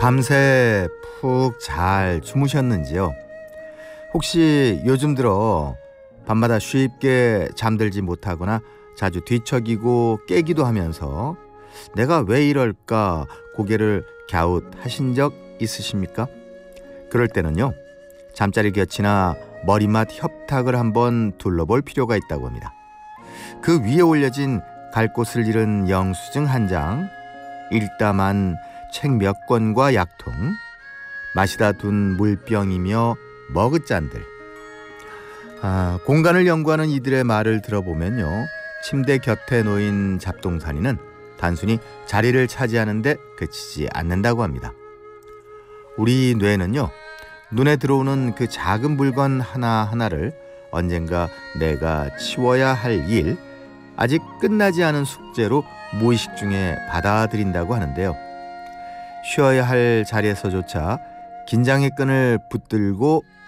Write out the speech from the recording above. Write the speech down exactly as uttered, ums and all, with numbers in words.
밤새 푹 잘 주무셨는지요? 혹시 요즘 들어 밤마다 쉽게 잠들지 못하거나 자주 뒤척이고 깨기도 하면서 내가 왜 이럴까 고개를 갸웃하신 적 있으십니까? 그럴 때는요, 잠자리 곁이나 머리맡 협탁을 한번 둘러볼 필요가 있다고 합니다. 그 위에 올려진 갈 곳을 잃은 영수증 한 장, 읽다만 책 몇 권과 약통, 마시다 둔 물병이며 머그잔들. 아, 공간을 연구하는 이들의 말을 들어보면요, 침대 곁에 놓인 잡동사니는 단순히 자리를 차지하는 데 그치지 않는다고 합니다. 우리 뇌는요, 눈에 들어오는 그 작은 물건 하나하나를 언젠가 내가 치워야 할 일, 아직 끝나지 않은 숙제로 무의식 중에 받아들인다고 하는데요. 쉬어야 할 자리에서조차 긴장의 끈을 붙들고